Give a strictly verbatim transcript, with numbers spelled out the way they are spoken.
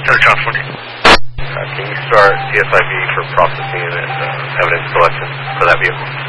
Southern California. Uh, can you start C S I B for processing and uh, evidence collection for that vehicle?